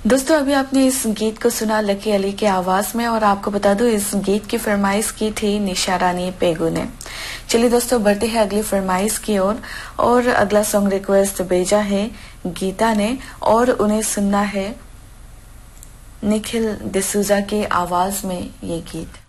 दोस्तों अभी आपने इस गीत को सुना लकी अली की आवाज में, और आपको बता दूं इस गीत की फरमाइश की थी निशा रानी पेगू ने। चलिए दोस्तों बढ़ते हैं अगली फरमाइश की ओर, और अगला सॉन्ग रिक्वेस्ट भेजा है गीता ने, और उन्हें सुनना है निखिल डिसूजा की आवाज में ये गीत।